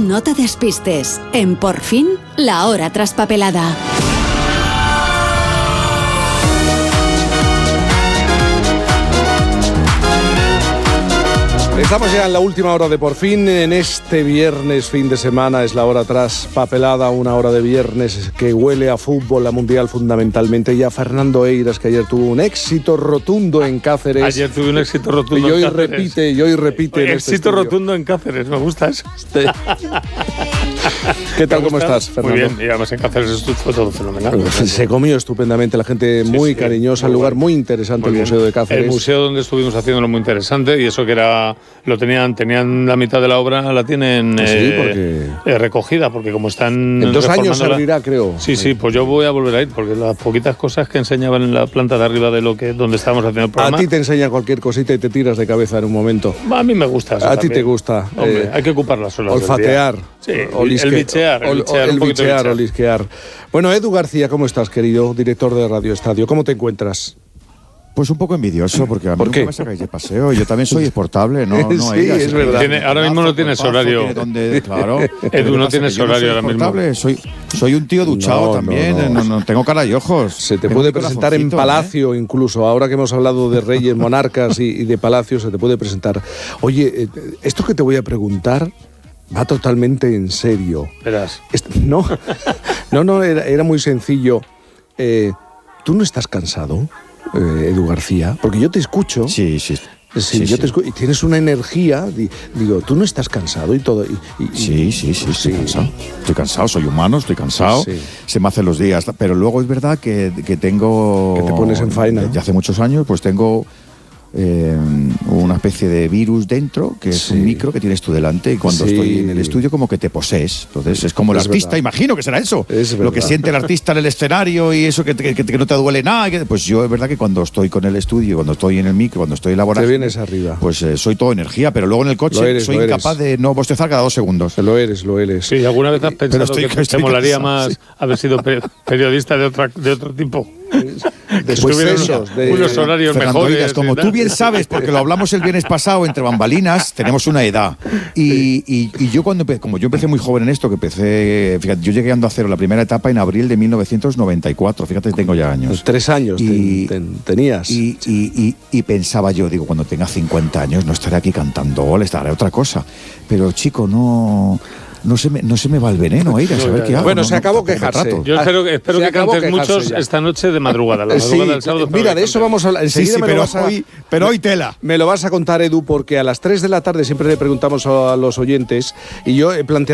No te despistes. En Por Fin, la hora traspapelada. Estamos ya en la última hora de Por Fin. En este viernes, fin de semana, es la hora traspapelada, una hora de viernes que huele a fútbol, a mundial fundamentalmente, y a Fernando Eiras, que ayer tuvo un éxito rotundo en Cáceres. Ayer tuve un éxito rotundo y hoy en Cáceres. Hoy repite. En éxito rotundo en Cáceres, me gusta eso. ¿Qué tal, cómo estás, Fernando? Muy bien, y además en Cáceres fue todo fenomenal. Se comió estupendamente, la gente muy cariñosa, el lugar muy interesante, el Museo de Cáceres. El museo donde estuvimos haciéndolo muy interesante, y eso que era... Tenían la mitad de la obra, la tienen recogida, porque como están en 2 años se abrirá, creo. Sí, pues yo voy a volver a ir, porque las poquitas cosas que enseñaban en la planta de arriba de donde estábamos haciendo el programa... A ti te enseña cualquier cosita y te tiras de cabeza en un momento. A mí me gusta eso. A también. ti te gusta. Hombre, hay que ocupar las olas. Olfatear. Sí, el bichear. Olisquear. Bueno, Edu García, ¿cómo estás, querido director de Radio Estadio? ¿Cómo te encuentras? Pues un poco envidioso, porque a mí nunca me sacáis de paseo. Yo también soy exportable, ¿no? Sí, es verdad. Ahora mismo no tienes horario. Claro. Edu, no tienes horario ahora mismo. Soy un tío duchado también, no tengo cara y ojos. Se te puede presentar en Palacio, incluso. Ahora que hemos hablado de reyes, monarcas y de Palacio, se te puede presentar. Oye, esto que te voy a preguntar va totalmente en serio. Verás. No, era muy sencillo. ¿Tú no estás cansado, Edu García? Porque yo te escucho. Sí. Yo te escucho, y tienes una energía. Digo, ¿tú no estás cansado y todo? Sí, estoy cansado. Estoy cansado, soy humano, estoy cansado. Sí. Se me hacen los días. Pero luego es verdad que tengo... Que te pones en faena. Ya hace muchos años, pues tengo... una especie de virus dentro, que es un micro que tienes tú delante, y cuando estoy en el estudio como que te posees. Entonces es como el artista, verdad. Imagino que será eso, lo que siente el artista en el escenario, y eso que no te duele nada. Pues yo es verdad que cuando estoy con el estudio, cuando estoy en el micro, cuando estoy elaborando, te vienes arriba. Pues soy todo energía, pero luego en el coche soy incapaz de no bostezar cada 2 segundos. Lo eres. Sí, ¿alguna vez has pensado que te molaría más haber sido periodista de otro tipo? Unos horarios mejores. Como tú bien sabes, porque lo hablamos el viernes pasado entre bambalinas, tenemos una edad. Y yo como yo empecé muy joven en esto, fíjate, yo llegué a Onda Cero la primera etapa en abril de 1994, fíjate, tengo ya años. 3 años tenías. Y pensaba yo, digo, cuando tenga 50 años no estaré aquí cantando gol, estaré otra cosa. Pero chico, no se me va el veneno a ir a saber qué hago. Bueno, se acabó quejarse. Yo espero que cantes muchos esta noche de madrugada, la madrugada del sábado. Mira, de eso vamos a hablar. Enseguida pero hoy tela. Me lo vas a contar, Edu, porque a las 3 de la tarde siempre le preguntamos a los oyentes, y yo he planteado